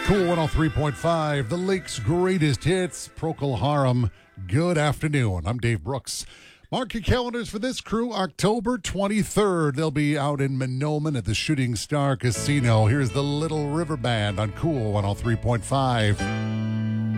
Cool 103.5, the lake's greatest hits, Procol Harum. Good afternoon. I'm Dave Brooks. Mark your calendars for this crew, October 23rd. They'll be out in Mahnomen at the Shooting Star Casino. Here's the Little River Band on Cool 103.5.